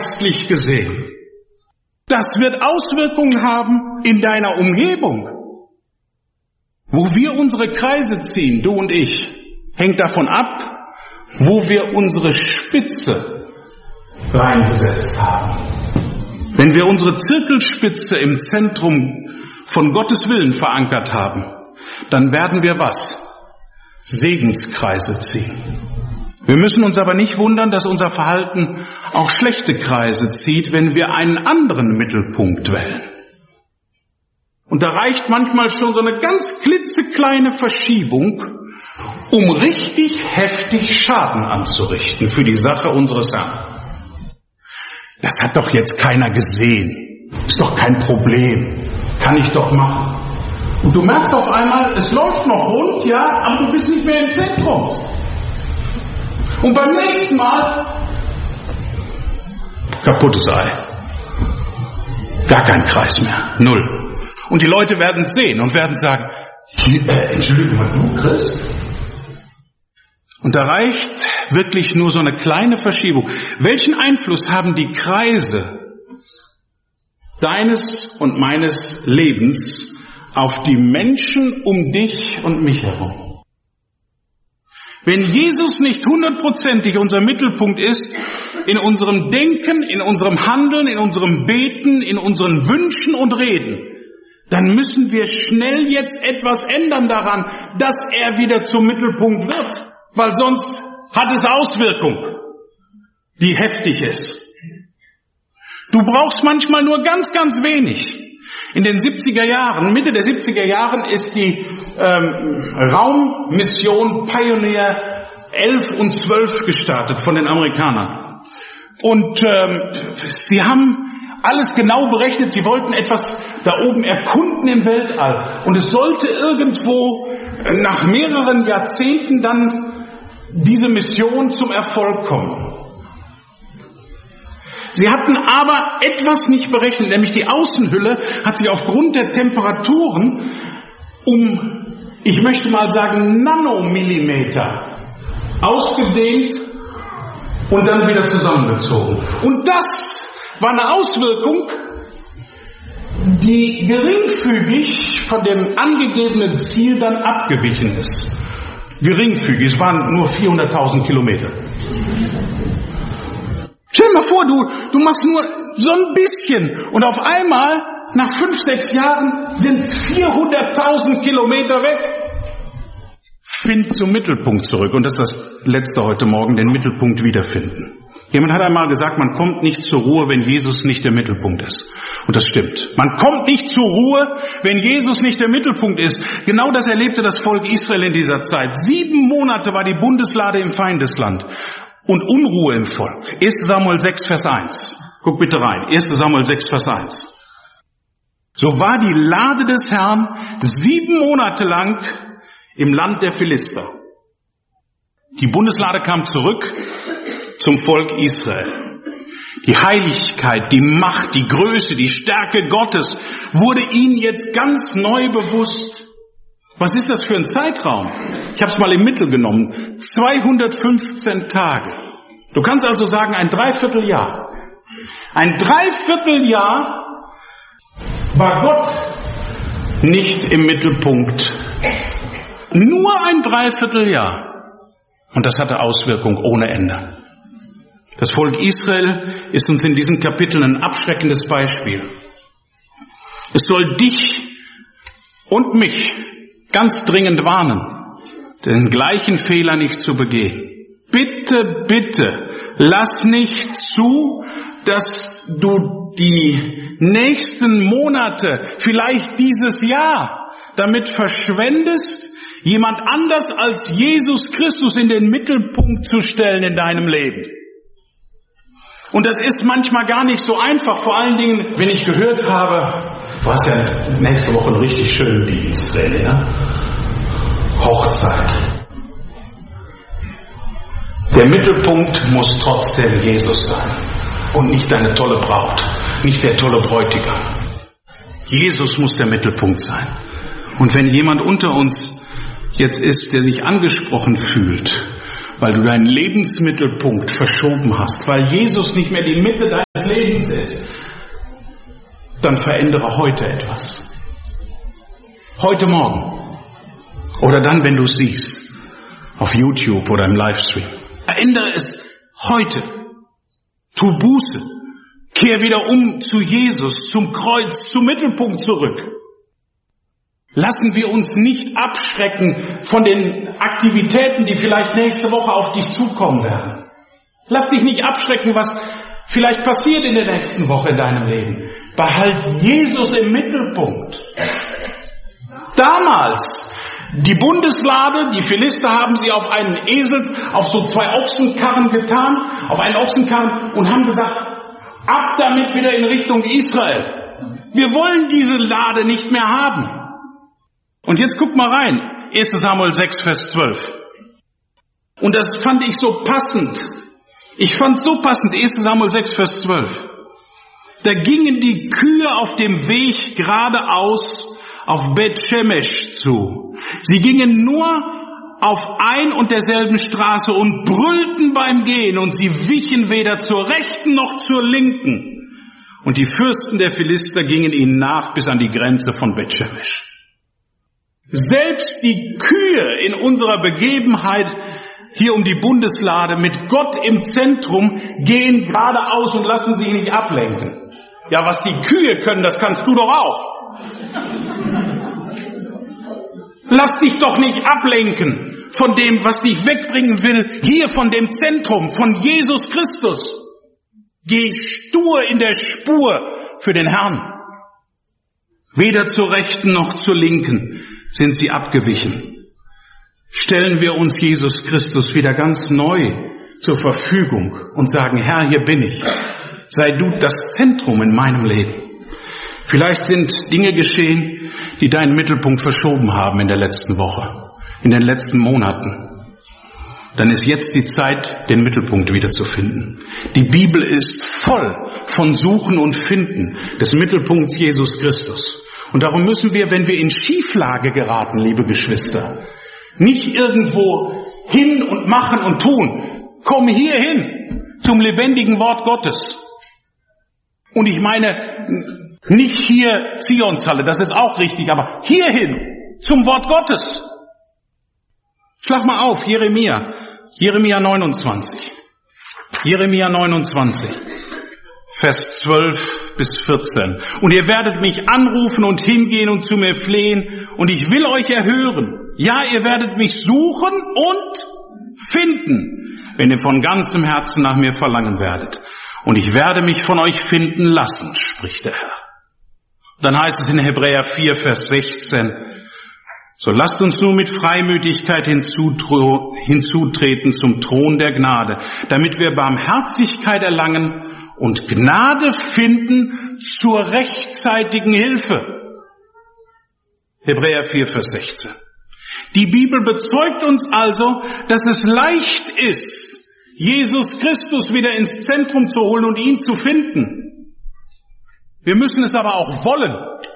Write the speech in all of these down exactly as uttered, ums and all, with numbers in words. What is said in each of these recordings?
geistlich gesehen. Das wird Auswirkungen haben in deiner Umgebung. Wo wir unsere Kreise ziehen, du und ich, hängt davon ab, wo wir unsere Spitze reingesetzt haben. Wenn wir unsere Zirkelspitze im Zentrum von Gottes Willen verankert haben, dann werden wir was? Segenskreise ziehen. Wir müssen uns aber nicht wundern, dass unser Verhalten auch schlechte Kreise zieht, wenn wir einen anderen Mittelpunkt wählen. Und da reicht manchmal schon so eine ganz klitzekleine Verschiebung, um richtig heftig Schaden anzurichten für die Sache unseres Herrn. Das hat doch jetzt keiner gesehen. Ist doch kein Problem. Kann ich doch machen. Und du merkst auf einmal, es läuft noch rund, ja, aber du bist nicht mehr im Zentrum. Und beim nächsten Mal kaputtes Ei. Gar kein Kreis mehr. Null. Und die Leute werden es sehen und werden sagen, äh, Entschuldigung, du Christ? Und da reicht wirklich nur so eine kleine Verschiebung. Welchen Einfluss haben die Kreise deines und meines Lebens auf die Menschen um dich und mich herum? Wenn Jesus nicht hundertprozentig unser Mittelpunkt ist, in unserem Denken, in unserem Handeln, in unserem Beten, in unseren Wünschen und Reden, dann müssen wir schnell jetzt etwas ändern daran, dass er wieder zum Mittelpunkt wird, weil sonst hat es Auswirkungen, die heftig ist. Du brauchst manchmal nur ganz, ganz wenig. In den siebziger Jahren, Mitte der siebziger Jahren ist die ähm, Raummission Pioneer elf und zwölf gestartet von den Amerikanern. Und ähm, sie haben alles genau berechnet. Sie wollten etwas da oben erkunden im Weltall. Und es sollte irgendwo nach mehreren Jahrzehnten dann diese Mission zum Erfolg kommen. Sie hatten aber etwas nicht berechnet, nämlich die Außenhülle hat sich aufgrund der Temperaturen um, ich möchte mal sagen, Nanomillimeter ausgedehnt und dann wieder zusammengezogen. Und das war eine Auswirkung, die geringfügig von dem angegebenen Ziel dann abgewichen ist. Geringfügig, es waren nur vierhunderttausend Kilometer. Stell dir mal vor, du, du machst nur so ein bisschen und auf einmal, nach fünf, sechs Jahren, sind vierhunderttausend Kilometer weg. Find zum Mittelpunkt zurück. Und das ist das Letzte heute Morgen, den Mittelpunkt wiederfinden. Jemand hat einmal gesagt, man kommt nicht zur Ruhe, wenn Jesus nicht der Mittelpunkt ist. Und das stimmt. Man kommt nicht zur Ruhe, wenn Jesus nicht der Mittelpunkt ist. Genau das erlebte das Volk Israel in dieser Zeit. Sieben Monate war die Bundeslade im Feindesland. Und Unruhe im Volk. erster Samuel sechs, Vers eins. Guck bitte rein. erster Samuel sechs, Vers eins. So war die Lade des Herrn sieben Monate lang im Land der Philister. Die Bundeslade kam zurück zum Volk Israel. Die Heiligkeit, die Macht, die Größe, die Stärke Gottes wurde ihnen jetzt ganz neu bewusst. Was ist das für ein Zeitraum? Ich habe es mal im Mittel genommen. zweihundertfünfzehn Tage. Du kannst also sagen, ein Dreivierteljahr. Ein Dreivierteljahr war Gott nicht im Mittelpunkt. Nur ein Dreivierteljahr. Und das hatte Auswirkungen ohne Ende. Das Volk Israel ist uns in diesem Kapitel ein abschreckendes Beispiel. Es soll dich und mich ganz dringend warnen, den gleichen Fehler nicht zu begehen. Bitte, bitte, lass nicht zu, dass du die nächsten Monate, vielleicht dieses Jahr, damit verschwendest, jemand anders als Jesus Christus in den Mittelpunkt zu stellen in deinem Leben. Und das ist manchmal gar nicht so einfach, vor allen Dingen, wenn ich gehört habe, du hast ja nächste Woche einen richtig schönen Dienst, ja? Hochzeit. Der Mittelpunkt muss trotzdem Jesus sein und nicht deine tolle Braut, nicht der tolle Bräutigam. Jesus muss der Mittelpunkt sein. Und wenn jemand unter uns jetzt ist, der sich angesprochen fühlt weil du deinen Lebensmittelpunkt verschoben hast, weil Jesus nicht mehr die Mitte deines Lebens ist, dann verändere heute etwas. Heute Morgen. Oder dann, wenn du es siehst. Auf YouTube oder im Livestream. Verändere es heute. Tu Buße. Kehr wieder um zu Jesus, zum Kreuz, zum Mittelpunkt zurück. Lassen wir uns nicht abschrecken von den Aktivitäten, die vielleicht nächste Woche auf dich zukommen werden. Lass dich nicht abschrecken, was vielleicht passiert in der nächsten Woche in deinem Leben. Behalt Jesus im Mittelpunkt. Damals, die Bundeslade, die Philister haben sie auf einen Esel, auf so zwei Ochsenkarren getan, auf einen Ochsenkarren und haben gesagt, ab damit wieder in Richtung Israel. Wir wollen diese Lade nicht mehr haben. Und jetzt guck mal rein, erster Samuel sechs, Vers zwölf. Und das fand ich so passend. Ich fand so passend, erster Samuel sechs, Vers zwölf. Da gingen die Kühe auf dem Weg geradeaus auf Bet-Shemesh zu. Sie gingen nur auf ein und derselben Straße und brüllten beim Gehen und sie wichen weder zur rechten noch zur linken. Und die Fürsten der Philister gingen ihnen nach bis an die Grenze von Bet-Shemesh. Selbst die Kühe in unserer Begebenheit hier um die Bundeslade mit Gott im Zentrum gehen geradeaus und lassen sich nicht ablenken. Ja, was die Kühe können, das kannst du doch auch. Lass dich doch nicht ablenken von dem, was dich wegbringen will, hier von dem Zentrum, von Jesus Christus. Geh stur in der Spur für den Herrn. Weder zur Rechten noch zur Linken sind sie abgewichen. Stellen wir uns Jesus Christus wieder ganz neu zur Verfügung und sagen, Herr, hier bin ich. Sei du das Zentrum in meinem Leben. Vielleicht sind Dinge geschehen, die deinen Mittelpunkt verschoben haben in der letzten Woche, in den letzten Monaten. Dann ist jetzt die Zeit, den Mittelpunkt wiederzufinden. Die Bibel ist voll von Suchen und Finden des Mittelpunkts Jesus Christus. Und darum müssen wir, wenn wir in Schieflage geraten, liebe Geschwister, nicht irgendwo hin und machen und tun. Komm hier hin zum lebendigen Wort Gottes. Und ich meine nicht hier Zionshalle, das ist auch richtig, aber hierhin zum Wort Gottes. Schlag mal auf, Jeremia, Jeremia neunundzwanzig. Jeremia neunundzwanzig, Vers zwölf bis vierzehn. Und ihr werdet mich anrufen und hingehen und zu mir flehen, und ich will euch erhören. Ja, ihr werdet mich suchen und finden, wenn ihr von ganzem Herzen nach mir verlangen werdet. Und ich werde mich von euch finden lassen, spricht der Herr. Dann heißt es in Hebräer vier, Vers sechzehn, so lasst uns nun mit Freimütigkeit hinzutreten zum Thron der Gnade, damit wir Barmherzigkeit erlangen und Gnade finden zur rechtzeitigen Hilfe. Hebräer vier, Vers sechzehn. Die Bibel bezeugt uns also, dass es leicht ist, Jesus Christus wieder ins Zentrum zu holen und ihn zu finden. Wir müssen es aber auch wollen.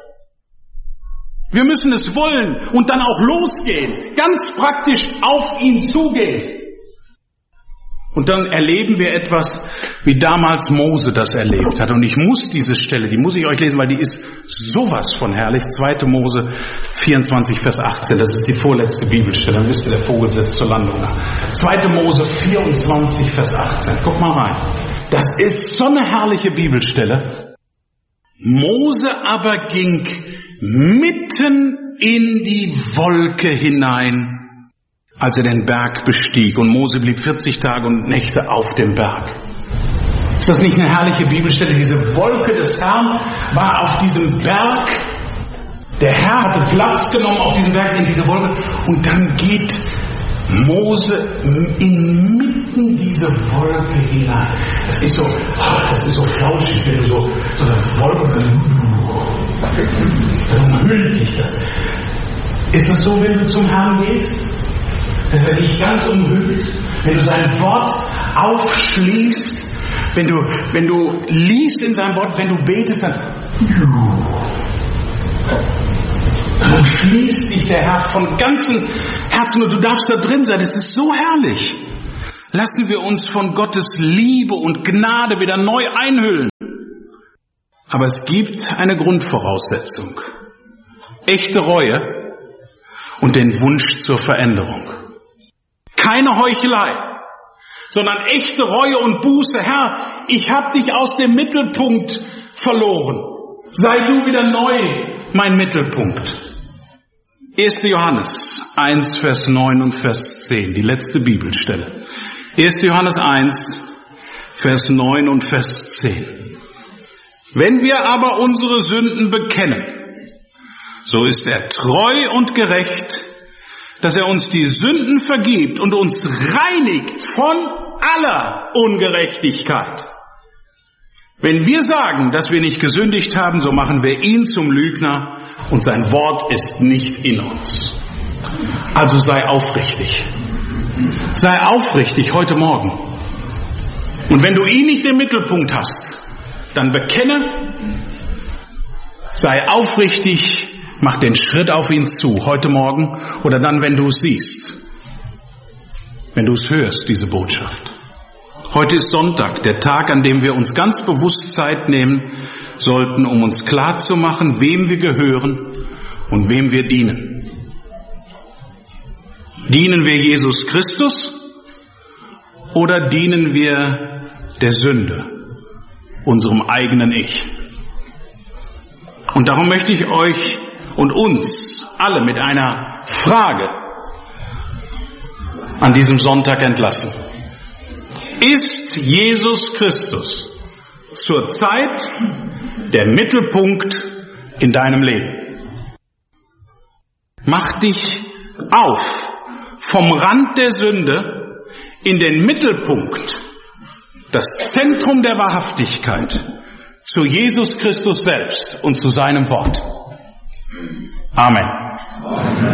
Wir müssen es wollen und dann auch losgehen, ganz praktisch auf ihn zugehen. Und dann erleben wir etwas, wie damals Mose das erlebt hat. Und ich muss diese Stelle, die muss ich euch lesen, weil die ist sowas von herrlich. zweiter Mose vierundzwanzig, Vers achtzehn, das ist die vorletzte Bibelstelle. Dann wisst ihr, der Vogel setzt zur Landung nach. zweiter Mose vierundzwanzig, Vers achtzehn. Guck mal rein. Das ist so eine herrliche Bibelstelle. Mose aber ging mitten in die Wolke hinein, als er den Berg bestieg. Und Mose blieb vierzig Tage und Nächte auf dem Berg. Ist das nicht eine herrliche Bibelstelle? Diese Wolke des Herrn war auf diesem Berg. Der Herr hatte Platz genommen auf diesem Berg in diese Wolke. Und dann geht Mose inmitten diese Wolke hinein. Das ist so, das ist so flauschig, wenn du so, so eine Wolke, dann umhüllt dich das. Ist das so, wenn du zum Herrn gehst? Dass er dich ganz umhüllt, wenn du sein Wort aufschließt, wenn du, wenn du liest in seinem Wort, wenn du betest, dann, dann umschließt dich der Herr von ganzem Herzen und du darfst da drin sein. Das ist so herrlich. Lassen wir uns von Gottes Liebe und Gnade wieder neu einhüllen. Aber es gibt eine Grundvoraussetzung. Echte Reue und den Wunsch zur Veränderung. Keine Heuchelei, sondern echte Reue und Buße. Herr, ich habe dich aus dem Mittelpunkt verloren. Sei du wieder neu mein Mittelpunkt. erster Johannes eins, Vers neun und Vers zehn, die letzte Bibelstelle. erster Johannes eins, Vers neun und Vers zehn. Wenn wir aber unsere Sünden bekennen, so ist er treu und gerecht, dass er uns die Sünden vergibt und uns reinigt von aller Ungerechtigkeit. Wenn wir sagen, dass wir nicht gesündigt haben, so machen wir ihn zum Lügner und sein Wort ist nicht in uns. Also sei aufrichtig. Sei aufrichtig heute Morgen. Und wenn du ihn nicht im Mittelpunkt hast, dann bekenne, sei aufrichtig, mach den Schritt auf ihn zu, heute Morgen oder dann, wenn du es siehst, wenn du es hörst, diese Botschaft. Heute ist Sonntag, der Tag, an dem wir uns ganz bewusst Zeit nehmen sollten, um uns klarzumachen, wem wir gehören und wem wir dienen. Dienen wir Jesus Christus oder dienen wir der Sünde, unserem eigenen Ich? Und darum möchte ich euch und uns alle mit einer Frage an diesem Sonntag entlassen. Ist Jesus Christus zurzeit der Mittelpunkt in deinem Leben? Mach dich auf vom Rand der Sünde in den Mittelpunkt, das Zentrum der Wahrhaftigkeit, zu Jesus Christus selbst und zu seinem Wort. Amen.